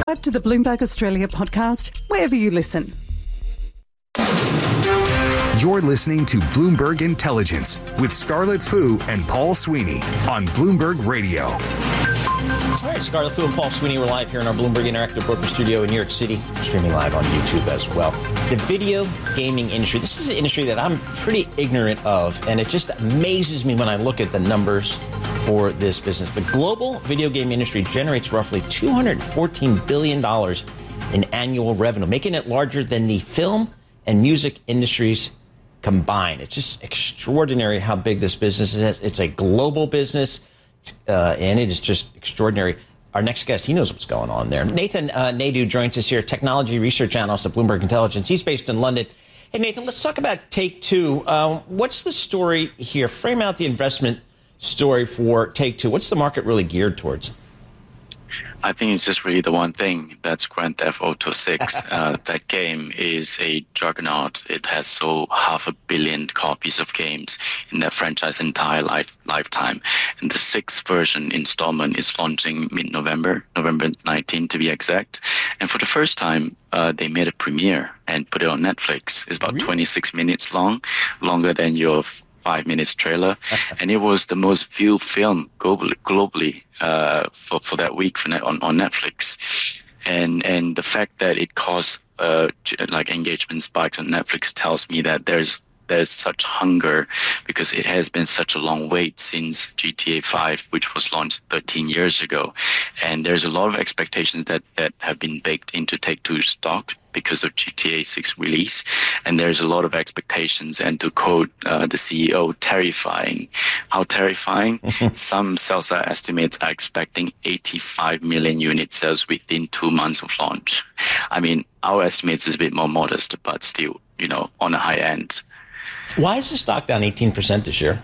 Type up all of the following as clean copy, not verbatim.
Subscribe to the Bloomberg Australia podcast wherever you listen. You're listening to Bloomberg Intelligence with Scarlett Fu and Paul Sweeney on Bloomberg Radio. All right, Scarlett Fu and Paul Sweeney, we're live here in our Bloomberg Interactive Broker Studio in New York City, streaming live on YouTube as well. The video gaming industry, this is an industry that I'm pretty ignorant of, and it just amazes me when I look at the numbers for this business. The global video game industry generates roughly $214 billion in annual revenue, making it larger than the film and music industries combined. It's just extraordinary how big this business is. It's a global business, and it is just extraordinary. Our next guest, he knows what's going on there. Nathan Naidu joins us here, technology research analyst at Bloomberg Intelligence. He's based in London. Hey, Nathan, let's talk about Take-Two. What's the story here? Frame out the investment story for Take-Two. What's the market really geared towards? I think it's just really the one thing. That's Grand Theft Auto 6. That game is a juggernaut. It has sold 500 million copies of games in that franchise entire lifetime. And the 6th version installment is launching mid-November, November 19 to be exact. And for the first time, they made a premiere and put it on Netflix. It's about 26 minutes long, longer than your 5 minutes trailer, and it was the most viewed film globally for that week on Netflix, and the fact that it caused like engagement spikes on Netflix tells me that there's such hunger because it has been such a long wait since GTA 5, which was launched 13 years ago, and there's a lot of expectations that have been baked into Take-Two stock because of GTA 6 release, and there's a lot of expectations, and to quote the CEO, terrifying. How terrifying? Some sell-side estimates are expecting 85 million unit sales within 2 months of launch. I mean, our estimates is a bit more modest, but still, on the high end. Why is the stock down 18% this year?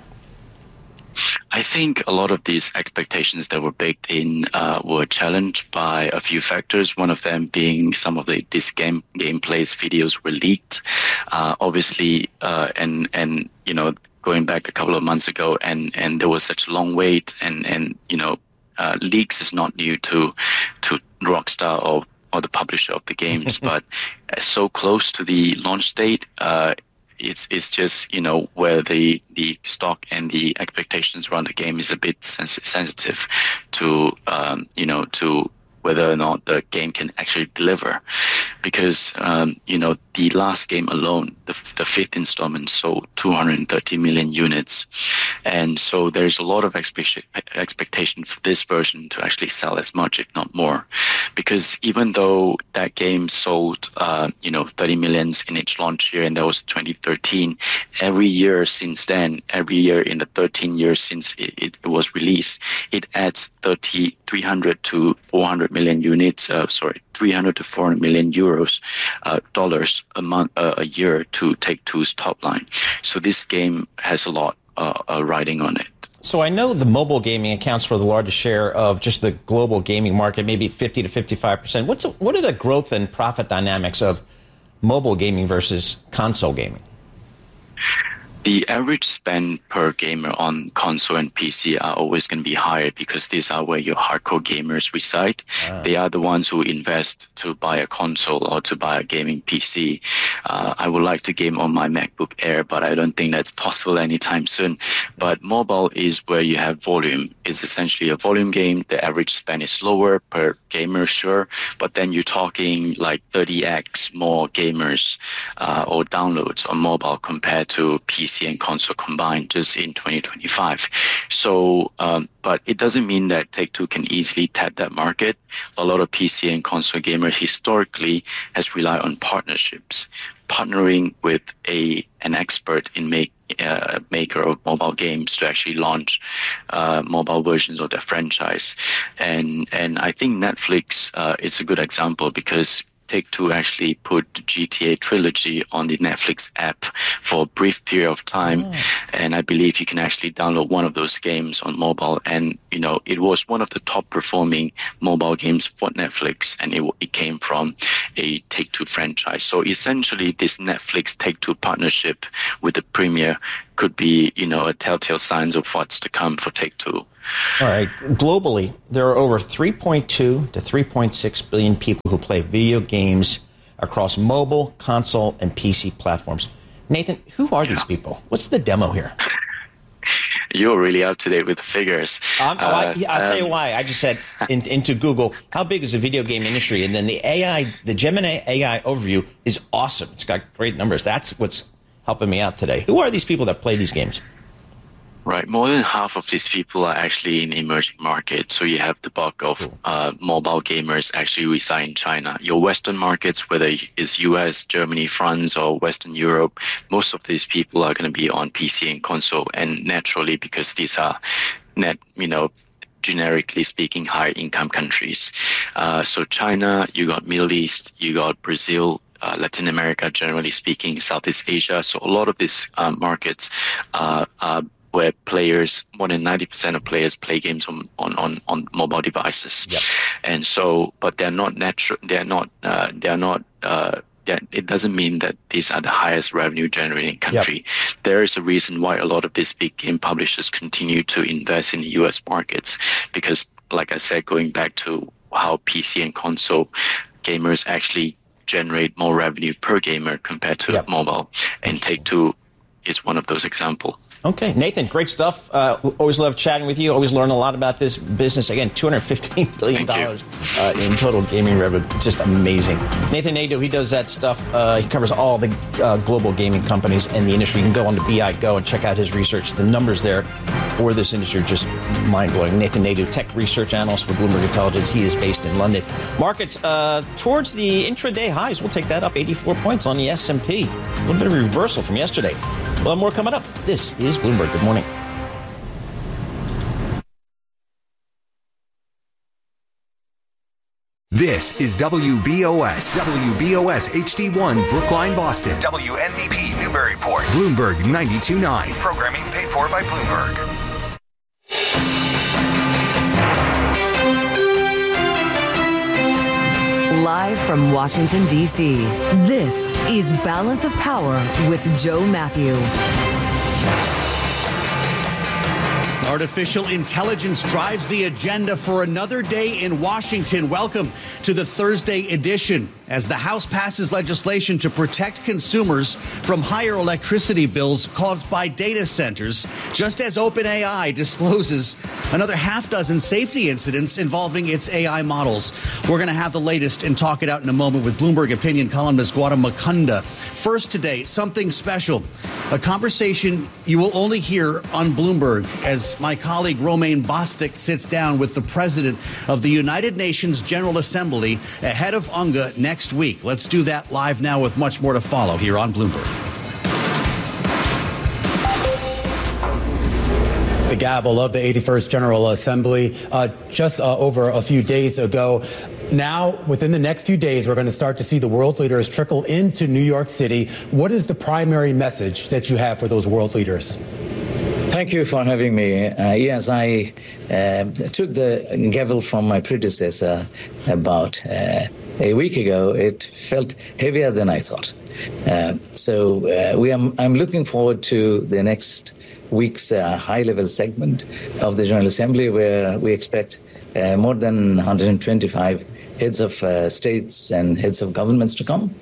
I think a lot of these expectations that were baked in were challenged by a few factors. One of them being some of this gameplays videos were leaked, obviously, and going back a couple of months ago, and there was such a long wait, and leaks is not new to Rockstar or the publisher of the games, but so close to the launch date. It's just, where the stock and the expectations around the game is a bit sensitive to, to whether or not the game can actually deliver. Because, the last game alone, the 5th installment sold 230 million units. And so there's a lot of expectation for this version to actually sell as much, if not more. Because even though that game sold, 30 millions in its launch year, and that was 2013, every year since then, every year in the 13 years since it was released, it adds 300 to 400 million units, 300 to 400 million euros, dollars a year to Take-Two's top line. So this game has a lot riding on it. So I know the mobile gaming accounts for the largest share of just the global gaming market, maybe 50 to 55%. What are the growth and profit dynamics of mobile gaming versus console gaming? The average spend per gamer on console and PC are always going to be higher because these are where your hardcore gamers reside. They are the ones who invest to buy a console or to buy a gaming PC. I would like to game on my MacBook Air, but I don't think that's possible anytime soon. But mobile is where you have volume. It's essentially a volume game. The average spend is lower per gamer, sure, but then you're talking like 30x more gamers or downloads on mobile compared to PC and console combined just in 2025. So, but it doesn't mean that Take-Two can easily tap that market. A lot of PC and console gamers historically has relied on partnerships, partnering with an expert in maker of mobile games to actually launch mobile versions of their franchise. And I think Netflix is a good example because Take-Two actually put the GTA trilogy on the Netflix app for a brief period of time. And I believe you can actually download one of those games on mobile. And, it was one of the top performing mobile games for Netflix. And it came from a Take-Two franchise. So essentially this Netflix Take-Two partnership with the premier could be, a telltale signs of what's to come for Take-Two. All right. Globally, there are over 3.2 to 3.6 billion people who play video games across mobile, console, and PC platforms. Nathan, who are these people? What's the demo here? You're really up to date with the figures. I'll tell you why. I just said into Google, how big is the video game industry? And then the Gemini AI overview is awesome. It's got great numbers. That's what's helping me out today. Who are these people that play these games? Right. More than half of these people are actually in emerging markets. So you have the bulk of mobile gamers actually reside in China. Your Western markets, whether it's US, Germany, France, or Western Europe, most of these people are going to be on PC and console. And naturally, because these are generically speaking, high income countries. So China, you got Middle East, you got Brazil, Latin America, generally speaking, Southeast Asia. So a lot of these markets are where players, more than 90% of players play games on mobile devices. Yep. And so, but they're not natural. It doesn't mean that these are the highest revenue generating country. Yep. There is a reason why a lot of these big game publishers continue to invest in the US markets, because like I said, going back to how PC and console gamers actually generate more revenue per gamer compared to mobile, and Take-Two is one of those examples. Okay, Nathan, great stuff. Always love chatting with you. Always learn a lot about this business. Again, $215 billion in total gaming revenue. Just amazing. Nathan Nadeau, he does that stuff. He covers all the global gaming companies and the industry. You can go on to BI Go and check out his research. The numbers there for this industry are just mind-blowing. Nathan Nadeau, tech research analyst for Bloomberg Intelligence. He is based in London. Markets towards the intraday highs. We'll take that up 84 points on the S&P. A little bit of a reversal from yesterday. We'll have more coming up. This is Bloomberg. Good morning. This is WBOS HD1 Brookline, Boston. WNBP Newburyport. Bloomberg 92.9. Programming paid for by Bloomberg. Live from Washington, D.C., this is Balance of Power with Joe Matthew. Artificial intelligence drives the agenda for another day in Washington. Welcome to the Thursday edition. As the House passes legislation to protect consumers from higher electricity bills caused by data centers, just as OpenAI discloses another half dozen safety incidents involving its AI models. We're going to have the latest and talk it out in a moment with Bloomberg opinion columnist Gautam Mukunda. First today, something special, a conversation you will only hear on Bloomberg as my colleague Romaine Bostick sits down with the president of the United Nations General Assembly ahead of UNGA next week. Let's do that live now with much more to follow here on Bloomberg. The gavel of the 81st General Assembly just over a few days ago. Now, within the next few days, we're going to start to see the world leaders trickle into New York City. What is the primary message that you have for those world leaders? Thank you for having me. Yes, I took the gavel from my predecessor about a week ago. It felt heavier than I thought. I'm looking forward to the next week's high-level segment of the General Assembly, where we expect more than 125 heads of states and heads of governments to come.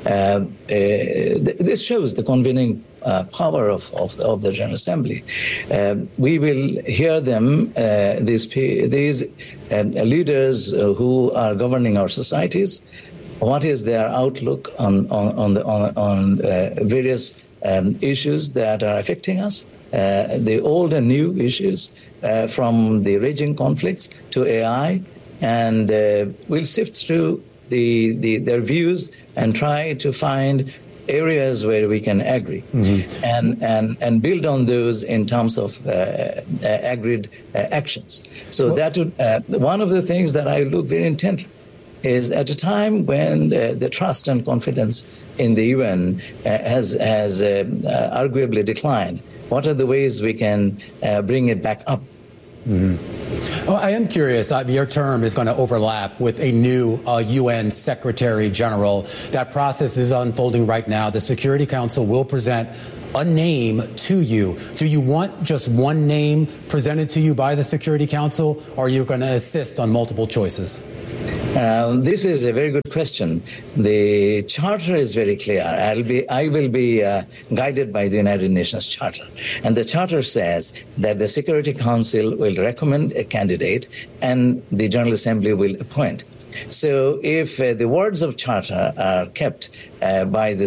This shows the convening power of the General Assembly. We will hear them, these leaders who are governing our societies. What is their outlook on various issues that are affecting us? The old and new issues, from the raging conflicts to AI, and we'll sift through their views and try to find areas where we can agree, and build on those in terms of agreed actions. So that would, one of the things that I look very intently is at a time when the trust and confidence in the UN has arguably declined. What are the ways we can bring it back up? Well, I am curious. Your term is going to overlap with a new UN Secretary General. That process is unfolding right now. The Security Council will present a name to you. Do you want just one name presented to you by the Security Council, or are you going to insist on multiple choices? This is a very good question. The charter is very clear. I will be guided by the United Nations Charter. And the charter says that the Security Council will recommend a candidate and the General Assembly will appoint. So if the words of charter are kept by the